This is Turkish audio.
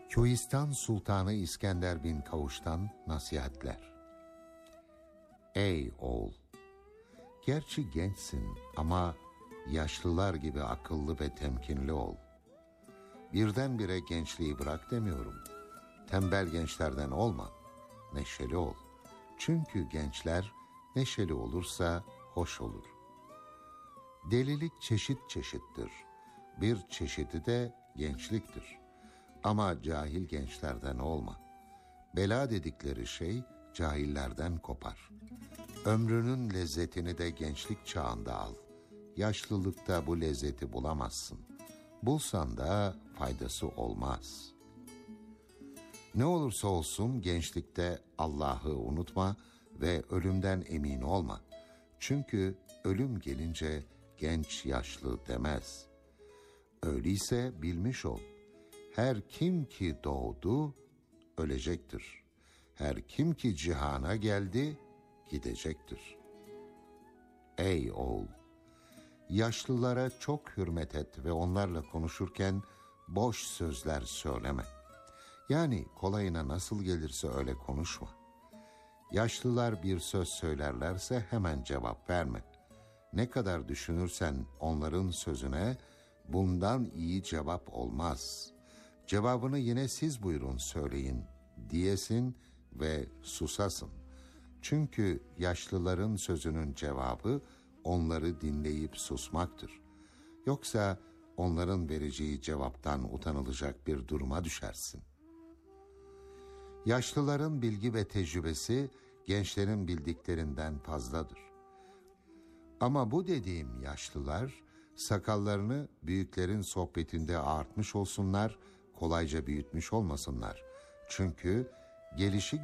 Kühistan Sultanı İskender bin Kavuş'tan nasihatler. Ey oğul! Gerçi gençsin ama yaşlılar gibi akıllı ve temkinli ol. Birdenbire gençliği bırak demiyorum. Tembel gençlerden olma, neşeli ol. Çünkü gençler neşeli olursa hoş olur. Delilik çeşit çeşittir. Bir çeşidi de gençliktir. Ama cahil gençlerden olma. Bela dedikleri şey cahillerden kopar. Ömrünün lezzetini de gençlik çağında al. Yaşlılıkta bu lezzeti bulamazsın. Bulsan da faydası olmaz. Ne olursa olsun gençlikte Allah'ı unutma ve ölümden emin olma. Çünkü ölüm gelince genç yaşlı demez. Öyleyse bilmiş ol. Her kim ki doğdu ölecektir. Her kim ki cihana geldi gidecektir. Ey oğul! Yaşlılara çok hürmet et ve onlarla konuşurken boş sözler söyleme. Yani kolayına nasıl gelirse öyle konuşma. Yaşlılar bir söz söylerlerse hemen cevap verme. Ne kadar düşünürsen onların sözüne bundan iyi cevap olmaz. Cevabını yine siz buyurun söyleyin diyesin ve susasın. Çünkü yaşlıların sözünün cevabı onları dinleyip susmaktır. Yoksa onların vereceği cevaptan utanılacak bir duruma düşersin. Yaşlıların bilgi ve tecrübesi gençlerin bildiklerinden fazladır. Ama bu dediğim yaşlılar sakallarını büyüklerin sohbetinde ağartmış olsunlar, kolayca büyütmüş olmasınlar. Çünkü gelişi